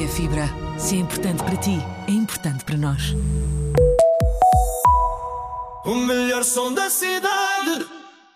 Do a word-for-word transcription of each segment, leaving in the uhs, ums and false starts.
que é fibra. Se é importante para ti, é importante para nós. O melhor som da cidade.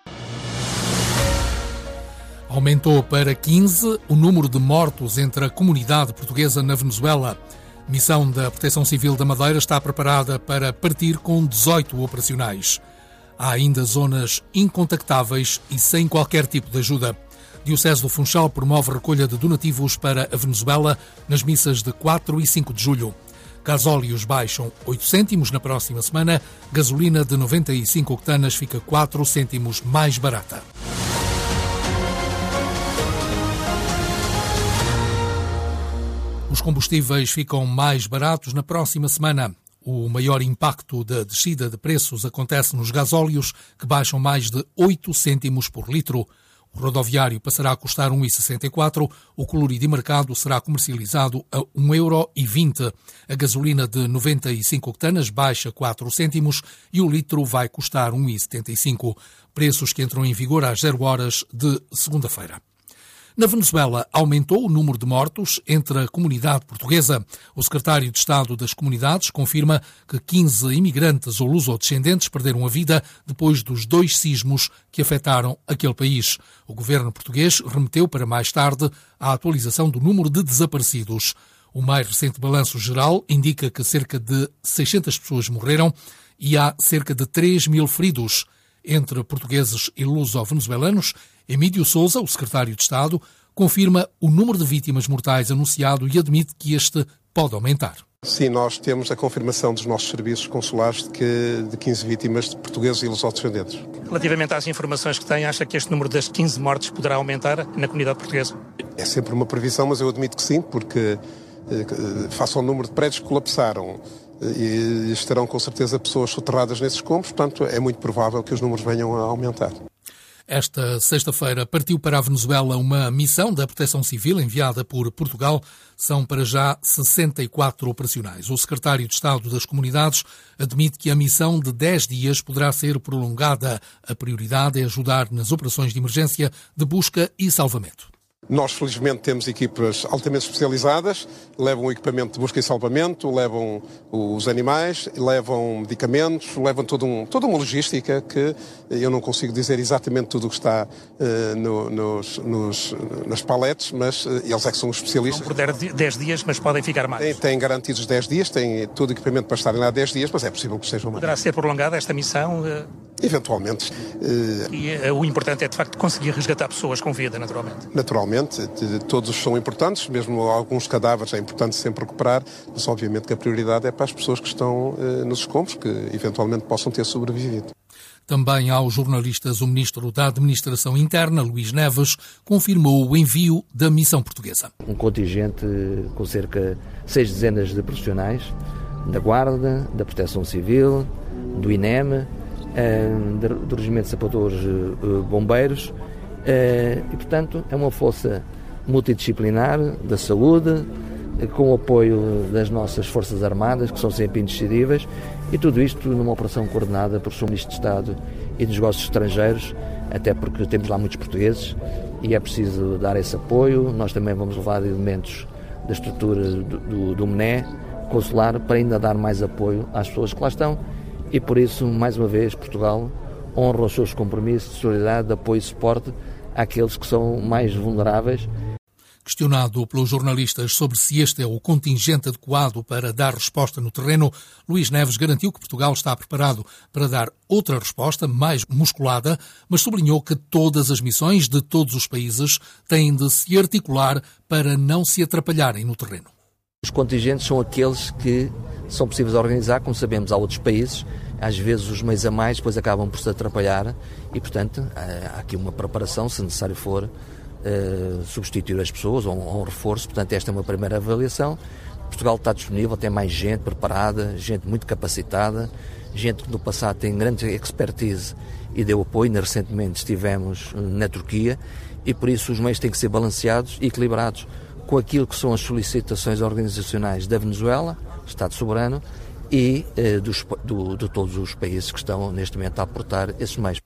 Aumentou para quinze o número de mortos entre a comunidade portuguesa na Venezuela. A missão da Proteção Civil da Madeira está preparada para partir com dezoito operacionais. Há ainda zonas incontactáveis e sem qualquer tipo de ajuda. Diocese do Funchal promove recolha de donativos para a Venezuela nas missas de quatro e cinco de julho. Gasóleos baixam oito cêntimos na próxima semana. Gasolina de noventa e cinco octanas fica quatro cêntimos mais barata. Os combustíveis ficam mais baratos na próxima semana. O maior impacto da descida de preços acontece nos gasóleos, que baixam mais de oito cêntimos por litro. O rodoviário passará a custar um vírgula sessenta e quatro, o colorido de mercado será comercializado a um vírgula vinte euro. A gasolina de noventa e cinco octanas baixa quatro cêntimos e o litro vai custar um vírgula setenta e cinco. Preços que entram em vigor às zero horas de segunda-feira. Na Venezuela, aumentou o número de mortos entre a comunidade portuguesa. O secretário de Estado das Comunidades confirma que quinze imigrantes ou lusodescendentes perderam a vida depois dos dois sismos que afetaram aquele país. O governo português remeteu para mais tarde a atualização do número de desaparecidos. O mais recente balanço geral indica que cerca de seiscentas pessoas morreram e há cerca de três mil feridos. Entre portugueses e luso-venezuelanos, Emílio Sousa, o secretário de Estado, confirma o número de vítimas mortais anunciado e admite que este pode aumentar. Sim, nós temos a confirmação dos nossos serviços consulares de, que, de quinze vítimas de portugueses e lusodescendentes. Relativamente às informações que tem, acha que este número das quinze mortes poderá aumentar na comunidade portuguesa? É sempre uma previsão, mas eu admito que sim, porque eh, face ao número de prédios que colapsaram e estarão com certeza pessoas soterradas nesses escombros, portanto é muito provável que os números venham a aumentar. Esta sexta-feira partiu para a Venezuela uma missão da Proteção Civil enviada por Portugal. São para já sessenta e quatro operacionais. O secretário de Estado das Comunidades admite que a missão de dez dias poderá ser prolongada. A prioridade é ajudar nas operações de emergência de busca e salvamento. Nós, felizmente, temos equipas altamente especializadas, levam o equipamento de busca e salvamento, levam os animais, levam medicamentos, levam todo um, toda uma logística que eu não consigo dizer exatamente tudo o que está uh, no, nos, nos, nas paletes, mas uh, eles é que são os especialistas. Vão por dez dias, mas podem ficar mais. Têm, têm garantidos dez dias, têm todo o equipamento para estarem lá dez dias, mas é possível que sejam mais. Poderá ser prolongada esta missão? Uh... Eventualmente. Uh... E uh, o importante é, de facto, conseguir resgatar pessoas com vida, naturalmente. Naturalmente. Todos são importantes, mesmo alguns cadáveres é importante sempre recuperar, mas obviamente que a prioridade é para as pessoas que estão uh, nos escombros, que eventualmente possam ter sobrevivido. Também aos jornalistas, o Ministro da Administração Interna, Luís Neves, confirmou o envio da missão portuguesa. Um contingente com cerca de seis dezenas de profissionais da Guarda, da Proteção Civil, do I N E M, do Regimento de Sapatores Bombeiros, e, portanto, é uma força multidisciplinar da saúde, com o apoio das nossas Forças Armadas, que são sempre indescindíveis, e tudo isto numa operação coordenada por Sr. Ministro de Estado e dos Negócios Estrangeiros, até porque temos lá muitos portugueses e é preciso dar esse apoio. Nós também vamos levar elementos da estrutura do, do, do M N E consular para ainda dar mais apoio às pessoas que lá estão, e por isso, mais uma vez, Portugal honra os seus compromissos de solidariedade, de apoio e suporte àqueles que são mais vulneráveis. Questionado pelos jornalistas sobre se este é o contingente adequado para dar resposta no terreno, Luís Neves garantiu que Portugal está preparado para dar outra resposta, mais musculada, mas sublinhou que todas as missões de todos os países têm de se articular para não se atrapalharem no terreno. Os contingentes são aqueles que são possíveis de organizar, como sabemos, há outros países. Às vezes os meios a mais depois acabam por se atrapalhar e, portanto, há aqui uma preparação, se necessário for, uh, substituir as pessoas ou um, ou um reforço. Portanto, esta é uma primeira avaliação. Portugal está disponível, tem mais gente preparada, gente muito capacitada, gente que no passado tem grande expertise e deu apoio. Ainda recentemente estivemos na Turquia e, por isso, os meios têm que ser balanceados e equilibrados com aquilo que são as solicitações organizacionais da Venezuela, Estado soberano, e eh, dos, do, de todos os países que estão neste momento a aportar esses meios.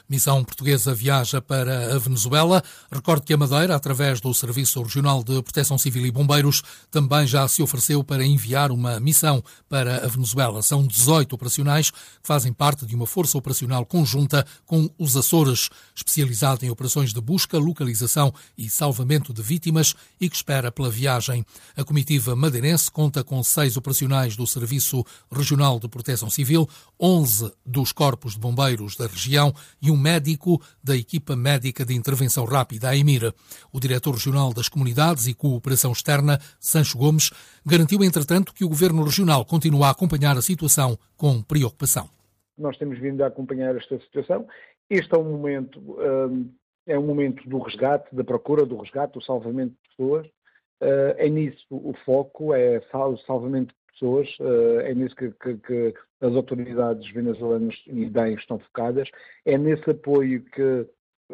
Missão portuguesa viaja para a Venezuela. Recordo que a Madeira, através do Serviço Regional de Proteção Civil e Bombeiros, também já se ofereceu para enviar uma missão para a Venezuela. São dezoito operacionais que fazem parte de uma força operacional conjunta com os Açores, especializada em operações de busca, localização e salvamento de vítimas e que espera pela viagem. A comitiva madeirense conta com seis operacionais do Serviço Regional de Proteção Civil, onze dos corpos de bombeiros da região e um médico da equipa médica de intervenção rápida, a EMIR. O diretor regional das comunidades e cooperação externa, Sancho Gomes, garantiu, entretanto, que o governo regional continua a acompanhar a situação com preocupação. Nós temos vindo a acompanhar esta situação. Este é um momento, um, é um momento do resgate, da procura do resgate, do salvamento de pessoas. Uh, é nisso o foco, é o salvamento de pessoas, uh, é nisso que, que, que as autoridades venezuelanas e bem estão focadas. É nesse apoio que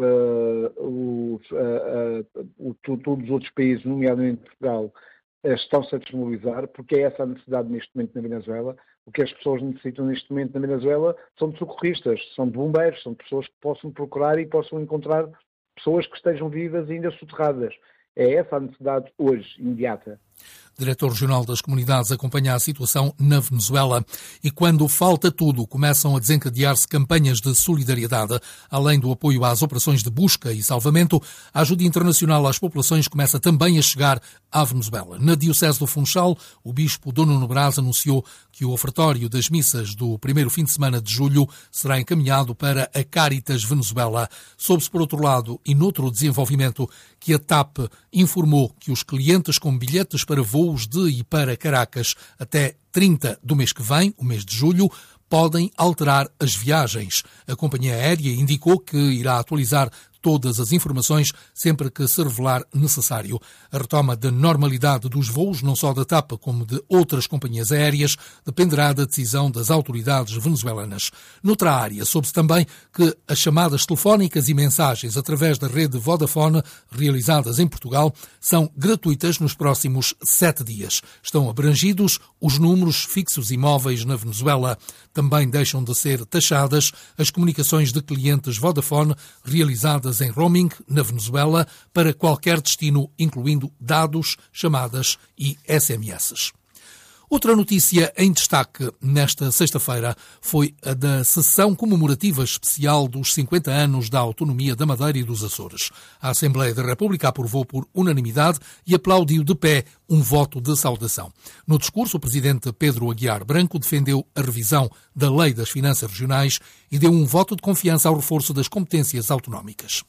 uh, os, uh, uh, o, todos os outros países, nomeadamente Portugal, uh, estão-se a desmobilizar, porque é essa a necessidade neste momento na Venezuela. O que as pessoas necessitam neste momento na Venezuela são de socorristas, são de bombeiros, são de pessoas que possam procurar e possam encontrar pessoas que estejam vivas e ainda soterradas. É essa a necessidade hoje, imediata. Diretor Regional das Comunidades acompanha a situação na Venezuela e quando falta tudo, começam a desencadear-se campanhas de solidariedade. Além do apoio às operações de busca e salvamento, a ajuda internacional às populações começa também a chegar à Venezuela. Na Diocese do Funchal, o bispo Dom Nuno Brás anunciou que o ofertório das missas do primeiro fim de semana de julho será encaminhado para a Caritas Venezuela. Soube-se, por outro lado, e noutro desenvolvimento, que a TAP informou que os clientes com bilhetes para voos de e para Caracas até trinta do mês que vem, o mês de julho, podem alterar as viagens. A companhia aérea indicou que irá atualizar todas as informações sempre que se revelar necessário. A retoma da normalidade dos voos, não só da TAP como de outras companhias aéreas, dependerá da decisão das autoridades venezuelanas. Noutra área, soube-se também que as chamadas telefónicas e mensagens através da rede Vodafone realizadas em Portugal são gratuitas nos próximos sete dias. Estão abrangidos os números fixos e móveis na Venezuela. Também deixam de ser taxadas as comunicações de clientes Vodafone realizadas em roaming na Venezuela para qualquer destino, incluindo dados, chamadas e S M S. Outra notícia em destaque nesta sexta-feira foi a da sessão comemorativa especial dos cinquenta anos da autonomia da Madeira e dos Açores. A Assembleia da República aprovou por unanimidade e aplaudiu de pé um voto de saudação. No discurso, o presidente Pedro Aguiar Branco defendeu a revisão da Lei das Finanças Regionais e deu um voto de confiança ao reforço das competências autonómicas.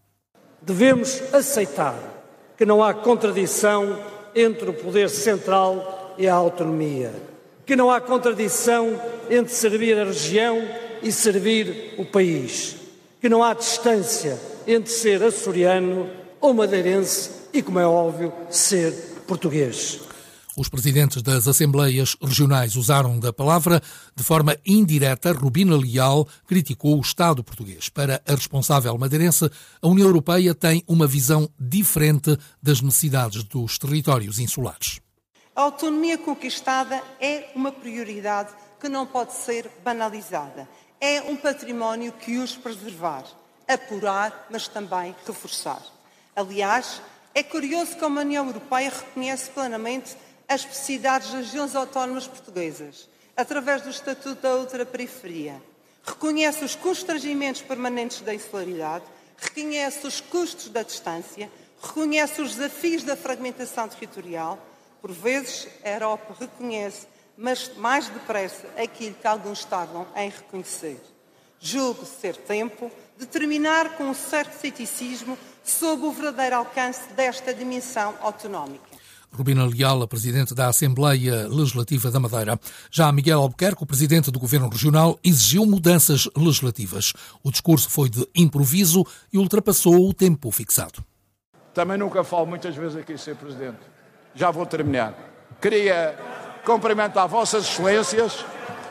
Devemos aceitar que não há contradição entre o poder central e a autonomia, que não há contradição entre servir a região e servir o país, que não há distância entre ser açoriano ou madeirense e, como é óbvio, ser português. Os presidentes das Assembleias Regionais usaram da palavra. De forma indireta, Rubina Leal criticou o Estado português. Para a responsável madeirense, a União Europeia tem uma visão diferente das necessidades dos territórios insulares. A autonomia conquistada é uma prioridade que não pode ser banalizada. É um património que os preservar, apurar, mas também reforçar. Aliás, é curioso como a União Europeia reconhece plenamente as especificidades das regiões autónomas portuguesas, através do Estatuto da Ultraperiferia. Reconhece os constrangimentos permanentes da insularidade, reconhece os custos da distância, reconhece os desafios da fragmentação territorial. Por vezes, a Europa reconhece, mas mais depressa, aquilo que alguns tardam em reconhecer. Julgo ser tempo de terminar com um certo ceticismo sobre o verdadeiro alcance desta dimensão autonómica. Rubina Leal, a presidente da Assembleia Legislativa da Madeira. Já Miguel Albuquerque, o presidente do Governo Regional, exigiu mudanças legislativas. O discurso foi de improviso e ultrapassou o tempo fixado. Também nunca falo muitas vezes aqui, senhor Presidente. Já vou terminar. Queria cumprimentar Vossas Excelências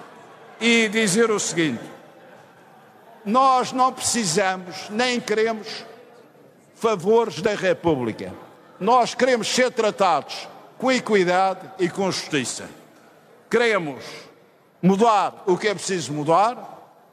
e dizer o seguinte: nós não precisamos nem queremos favores da República. Nós queremos ser tratados com equidade e com justiça. Queremos mudar o que é preciso mudar,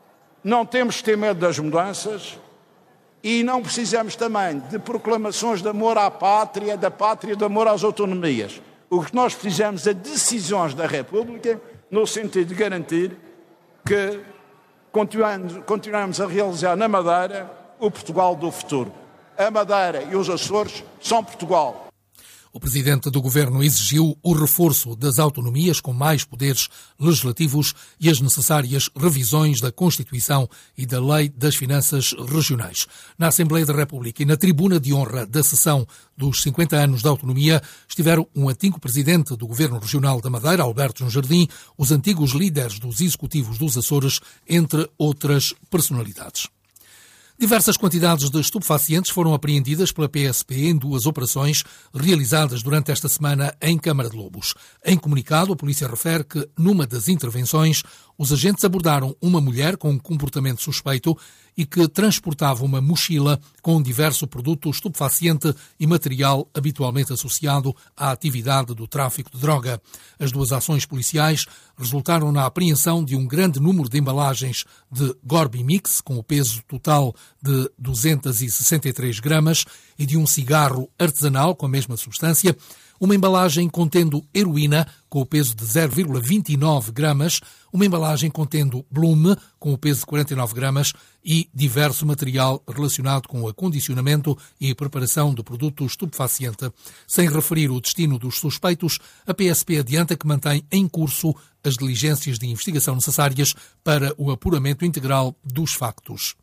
não temos que ter medo das mudanças e não precisamos também de proclamações de amor à pátria, da pátria, de amor às autonomias. O que nós precisamos é de decisões da República no sentido de garantir que continuamos, continuamos a realizar na Madeira o Portugal do futuro. A Madeira e os Açores são Portugal. O presidente do governo exigiu o reforço das autonomias com mais poderes legislativos e as necessárias revisões da Constituição e da Lei das Finanças Regionais. Na Assembleia da República e na tribuna de honra da sessão dos cinquenta anos da autonomia estiveram um antigo presidente do governo regional da Madeira, Alberto João Jardim, os antigos líderes dos executivos dos Açores, entre outras personalidades. Diversas quantidades de estupefacientes foram apreendidas pela P S P em duas operações realizadas durante esta semana em Câmara de Lobos. Em comunicado, a polícia refere que, numa das intervenções, os agentes abordaram uma mulher com um comportamento suspeito e que transportava uma mochila com diverso produto estupefaciente e material habitualmente associado à atividade do tráfico de droga. As duas ações policiais resultaram na apreensão de um grande número de embalagens de Gorbimix, com o peso total de duzentos e sessenta e três gramas, e de um cigarro artesanal com a mesma substância, uma embalagem contendo heroína com o peso de zero vírgula vinte e nove gramas, uma embalagem contendo Blume com o peso de quarenta e nove gramas e diverso material relacionado com o acondicionamento e preparação do produto estupefaciente. Sem referir o destino dos suspeitos, a P S P adianta que mantém em curso as diligências de investigação necessárias para o apuramento integral dos factos.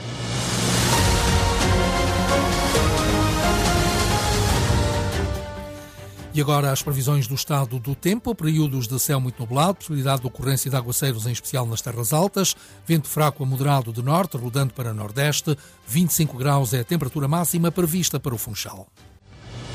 E agora as previsões do estado do tempo, períodos de céu muito nublado, possibilidade de ocorrência de aguaceiros, em especial nas terras altas, vento fraco a moderado de norte, rodando para nordeste, vinte e cinco graus é a temperatura máxima prevista para o Funchal.